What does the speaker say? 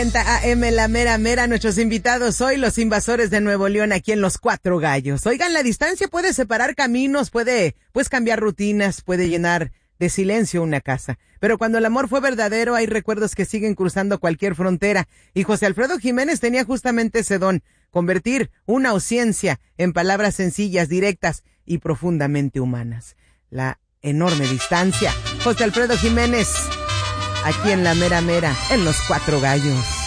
AM, la mera mera, nuestros invitados hoy, los invasores de Nuevo León, aquí en Los Cuatro Gallos. Oigan, la distancia puede separar caminos, puede cambiar rutinas, puede llenar de silencio una casa. Pero cuando el amor fue verdadero, hay recuerdos que siguen cruzando cualquier frontera. Y José Alfredo Jiménez tenía justamente ese don, convertir una ausencia en palabras sencillas, directas y profundamente humanas. La enorme distancia. José Alfredo Jiménez, aquí en la mera mera, en Los Cuatro Gallos.